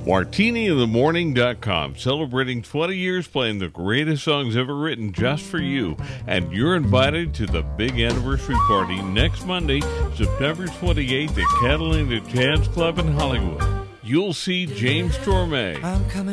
MartiniInTheMorning.com, celebrating 20 years playing the greatest songs ever written just for you. And you're invited to the big anniversary party next Monday, September 28th at Catalina Jazz Club in Hollywood. You'll see James Torme,